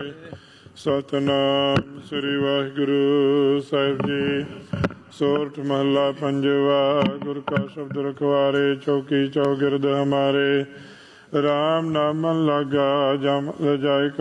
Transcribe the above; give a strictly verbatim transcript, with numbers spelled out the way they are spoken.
ਸਤਿਨਾਮ ਸ੍ਰੀ ਵਾਹਿਗੁਰੂ ਸਾਹਿਬ ਜੀ। ਸੋਰਠ ਮਹੱਲਾ ਪੰਜਵਾ। ਗੁਰ ਕਾ ਸ਼ਬਦ ਰਖਵਾਰੇ, ਚੌਕੀ ਚੌਗਿਰਦ ਹਮਾਰੇ। ਰਾਮ ਨਾਮ ਮਨ ਲਾਗਾ, ਜਮ ਰਜਾਇ